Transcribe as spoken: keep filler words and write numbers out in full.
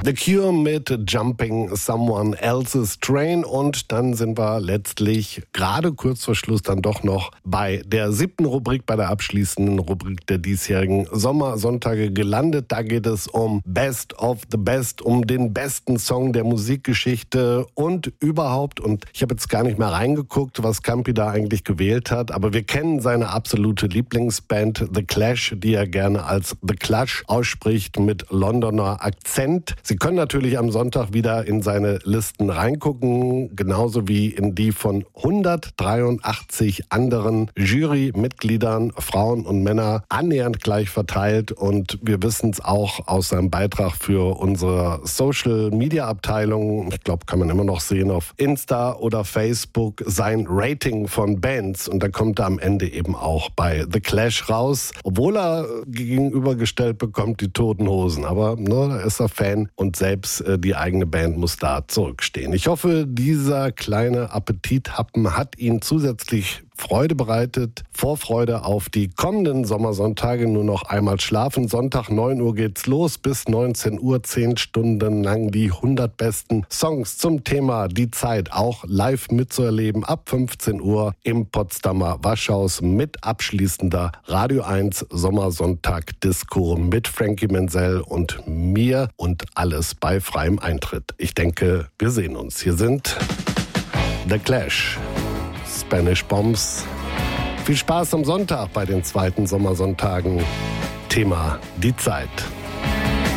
The Cure mit Jumping Someone Else's Train und dann sind wir letztlich gerade kurz vor Schluss dann doch noch bei der siebten Rubrik, bei der abschließenden Rubrik der diesjährigen Sommersonntage gelandet. Da geht es um Best of the Best, um den besten Song der Musikgeschichte und überhaupt. Und ich habe jetzt gar nicht mehr reingeguckt, was Campi da eigentlich gewählt hat, aber wir kennen seine absolute Lieblingsband The Clash, die er gerne als The Clash ausspricht mit Londoner Akzent. Sie können natürlich am Sonntag wieder in seine Listen reingucken, genauso wie in die von hundertdreiundachtzig anderen Jurymitgliedern, Frauen und Männer, annähernd gleich verteilt. Und wir wissen es auch aus seinem Beitrag für unsere Social-Media-Abteilung, ich glaube, kann man immer noch sehen auf Insta oder Facebook, sein Rating von Bands. Und da kommt er am Ende eben auch bei The Clash raus, obwohl er gegenübergestellt bekommt die Toten Hosen. Aber ne, da ist er Fan und selbst äh, die eigene Band muss da zurückstehen. Ich hoffe, dieser kleine Appetithappen hat ihn zusätzlich Freude bereitet. Vorfreude auf die kommenden Sommersonntage. Nur noch einmal schlafen. Sonntag neun Uhr geht's los. Bis neunzehn Uhr, zehn Stunden lang die hundert besten Songs zum Thema Die Zeit auch live mitzuerleben. Ab fünfzehn Uhr im Potsdamer Waschhaus mit abschließender Radio eins Sommersonntag Disco mit Frankie Menzel und mir und alles bei freiem Eintritt. Ich denke, wir sehen uns. Hier sind The Clash. Spanish Bombs. Viel Spaß am Sonntag bei den zweiten Sommersonntagen. Thema Die Zeit.